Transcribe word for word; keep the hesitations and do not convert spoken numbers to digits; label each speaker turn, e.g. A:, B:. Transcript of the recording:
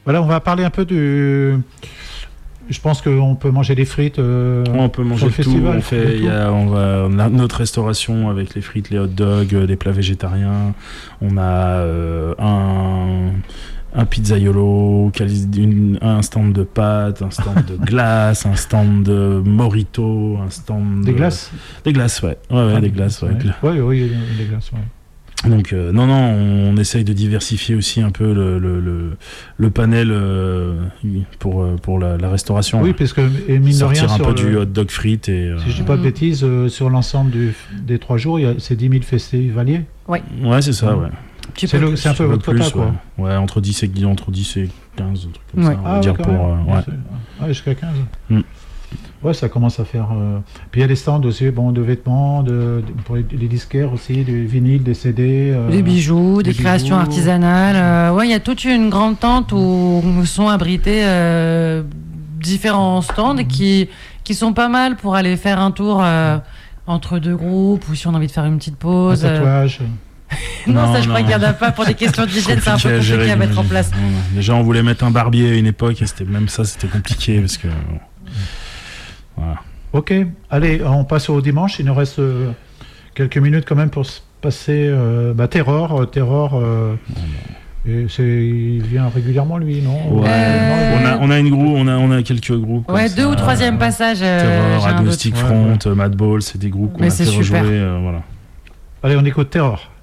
A: Voilà, on va parler un peu du... Je pense qu'on peut manger des frites. Euh,
B: on peut manger
A: le
B: tout.
A: festival,
B: On fait, y a, on va, on a notre restauration avec les frites, les hot dogs, euh, des plats végétariens. On a euh, un, un pizzaiolo, une, un stand de pâtes, un stand de glace, un stand de mojito, un stand.
A: Des
B: de...
A: glaces.
B: Des glaces, ouais. Ouais, ouais,
A: ah,
B: des glaces, ouais.
A: Oui, oui, des glaces, ouais.
B: Donc euh, non non on essaye de diversifier aussi un peu le, le, le, le panel euh, pour, pour la, la restauration.
A: Oui, parce que et mine de rien,
B: sortir un
A: sur
B: peu
A: le...
B: du hot dog frites et euh...
A: si je dis pas de bêtises, euh, sur l'ensemble du, des trois jours, il y a c'est dix mille festivaliers.
B: Oui. Ouais, c'est ça, ouais.
A: C'est, le, c'est un peu votre
B: plus,
A: quota, quoi.
B: Ouais. ouais, entre dix et entre dix et quinze, un truc comme
A: ouais.
B: ça, on
A: ah,
B: va dire
A: ouais,
B: pour euh, ouais.
A: Ah, jusqu'à quinze.
B: Mm.
A: Ouais, ça commence à faire. Euh... Puis il y a des stands aussi, bon, de vêtements, de, de pour les, les disquaires aussi, des vinyles, des C D, euh...
C: des bijoux, des, des créations bijoux. artisanales. Euh, ouais, il y a toute une grande tente où sont abrités euh, différents stands mmh. qui qui sont pas mal pour aller faire un tour euh, entre deux groupes ou si on a envie de faire une petite pause.
A: Un tatouage.
C: non, non, ça je non. crois qu'il n'y en a pas pour des questions d'hygiène, c'est un peu compliqué à, gérer, à mettre en place.
B: Déjà, on voulait mettre un barbier à une époque et c'était même ça, c'était compliqué parce que. Voilà.
A: Ok, allez, on passe au dimanche. Il nous reste euh, quelques minutes quand même pour se passer. Euh, bah, Terror, euh, Terror. Euh, et c'est, il vient régulièrement lui, non
B: ouais. euh... on, a, on a une groupe, on a, on a quelques groupes.
C: Ouais, deux
B: ça,
C: ou troisième euh, passage.
B: Terror, Agnostic Front, ouais, ouais. Mad Ball, c'est des groupes qu'on
C: Mais
B: a fait
C: super.
B: rejouer. Euh, voilà.
A: Allez, on écoute Terror.